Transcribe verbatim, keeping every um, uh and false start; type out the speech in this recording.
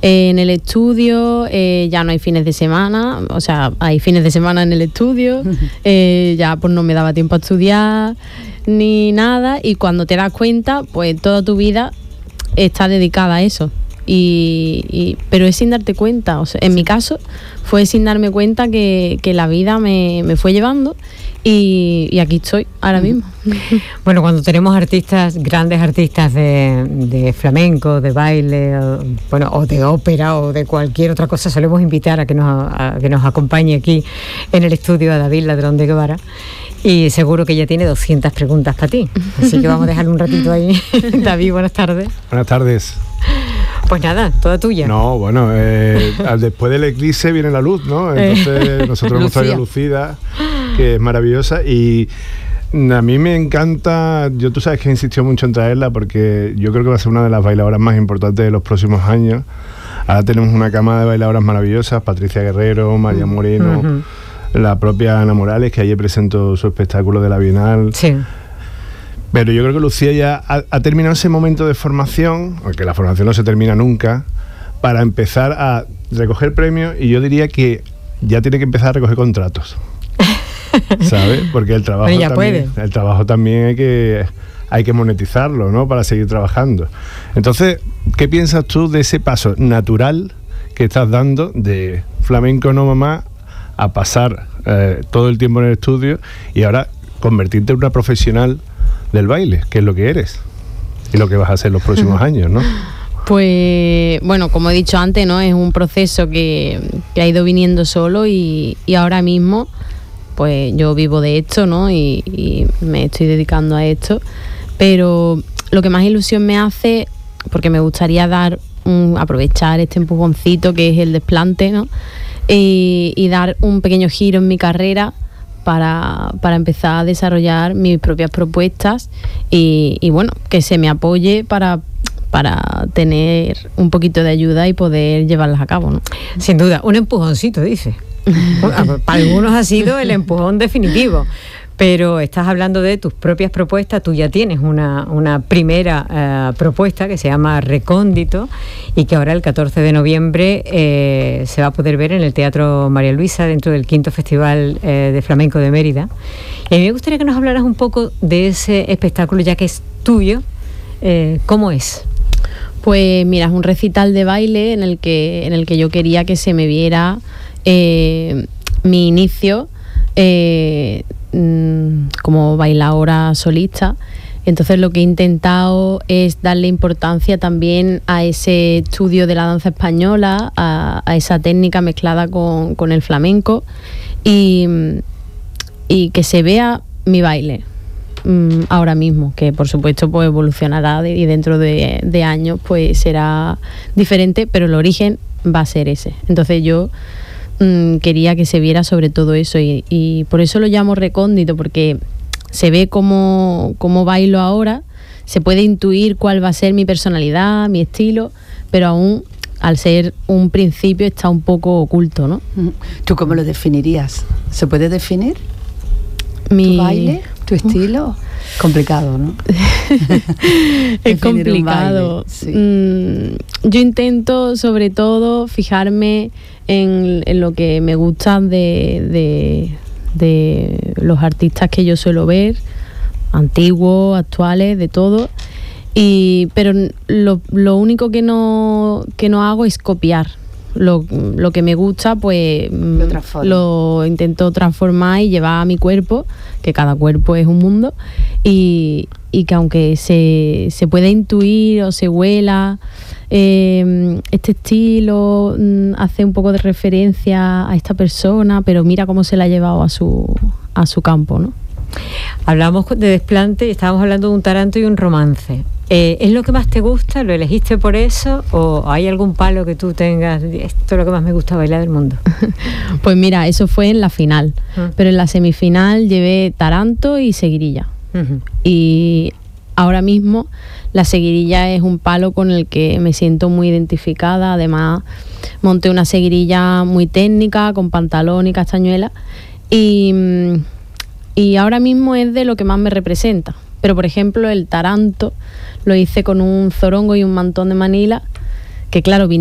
Eh, en el estudio eh, ya no hay fines de semana, o sea, hay fines de semana en el estudio, eh, ya pues no me daba tiempo a estudiar ni nada, y cuando te das cuenta, pues toda tu vida está dedicada a eso. Y, y, pero es sin darte cuenta, o sea, en mi caso fue sin darme cuenta que, que la vida me, me fue llevando y, y aquí estoy ahora mismo. Bueno, cuando tenemos artistas, grandes artistas de, de flamenco, de baile, o, bueno, o de ópera o de cualquier otra cosa, solemos invitar a que nos, a, a que nos acompañe aquí en el estudio a David Ladrón de Guevara, y seguro que ella tiene doscientas preguntas para ti, así que vamos a dejarle un ratito ahí. David, buenas tardes. Buenas tardes. Pues nada, toda tuya. No, bueno, eh, después del eclipse viene la luz, ¿no? Entonces nosotros hemos traído a Lucida, que es maravillosa, y a mí me encanta. Yo, tú sabes que he insistido mucho en traerla porque yo creo que va a ser una de las bailadoras más importantes de los próximos años. Ahora tenemos una cama de bailadoras maravillosas: Patricia Guerrero, María Moreno, uh-huh. la propia Ana Morales, que ayer presentó su espectáculo de la Bienal. Sí. Pero yo creo que Lucía ya ha, ha terminado ese momento de formación, aunque la formación no se termina nunca, para empezar a recoger premios, y yo diría que ya tiene que empezar a recoger contratos, ¿sabes? Porque el trabajo, bueno, ya también, puede. el trabajo también hay que, hay que monetizarlo, ¿no? Para seguir trabajando. Entonces, ¿qué piensas tú de ese paso natural que estás dando de flamenco no mamá a pasar eh, todo el tiempo en el estudio y ahora convertirte en una profesional del baile, que es lo que eres y lo que vas a hacer los próximos años, ¿no? Pues bueno, como he dicho antes, ¿no? Es un proceso que, que ha ido viniendo solo, y, y ahora mismo pues yo vivo de esto, ¿no? Y, y me estoy dedicando a esto, pero lo que más ilusión me hace, porque me gustaría dar un, aprovechar este empujoncito que es el desplante, ¿no? Y, y dar un pequeño giro en mi carrera Para, para empezar a desarrollar mis propias propuestas y, y bueno, que se me apoye para, para tener un poquito de ayuda y poder llevarlas a cabo, ¿no? Sin duda, un empujoncito, dice. Para algunos ha sido el empujón definitivo, pero estás hablando de tus propias propuestas. Tú ya tienes una, una primera uh, propuesta que se llama Recóndito, y que ahora el catorce de noviembre eh, se va a poder ver en el Teatro María Luisa, dentro del quinto Festival eh, de Flamenco de Mérida. Y a mí me gustaría que nos hablaras un poco de ese espectáculo, ya que es tuyo. Eh, ¿Cómo es? Pues mira, es un recital de baile en el que, en el que yo quería que se me viera eh, mi inicio eh, como bailadora solista. Entonces lo que he intentado es darle importancia también a ese estudio de la danza española, a, a esa técnica mezclada con, con el flamenco, y, y que se vea mi baile um, ahora mismo, que por supuesto pues evolucionará de, y dentro de, de años pues será diferente, pero el origen va a ser ese. Entonces yo um, quería que se viera sobre todo eso, y, y por eso lo llamo Recóndito, porque se ve cómo, cómo bailo ahora, se puede intuir cuál va a ser mi personalidad, mi estilo, pero aún, al ser un principio, está un poco oculto, ¿no? ¿Tú cómo lo definirías? ¿Se puede definir? Mi... ¿Tu baile? ¿Tu estilo? Complicado, ¿no? Es complicado. Sí. Mm, yo intento, sobre todo, fijarme en, en lo que me gusta de... de de los artistas que yo suelo ver, antiguos, actuales, de todo, y pero lo, lo único que no que no hago es copiar. Lo, lo que me gusta, pues lo, lo intento transformar y llevar a mi cuerpo, que cada cuerpo es un mundo, y, y que aunque se, se pueda intuir o se huela eh, este estilo, mm, hace un poco de referencia a esta persona, pero mira cómo se la ha llevado a su, a su campo, ¿no? Hablamos de desplante y estábamos hablando de un taranto y un romance. Eh, ¿Es lo que más te gusta? ¿Lo elegiste por eso? ¿O hay algún palo que tú tengas? Esto es lo que más me gusta bailar del mundo. Pues mira, eso fue en la final. Uh-huh. Pero en la semifinal llevé taranto y seguirilla. Uh-huh. Y ahora mismo la seguirilla es un palo con el que me siento muy identificada. Además, monté una seguirilla muy técnica, con pantalón y castañuela. Y, y ahora mismo es de lo que más me representa. Pero, por ejemplo, el taranto lo hice con un zorongo y un mantón de Manila, que claro, vine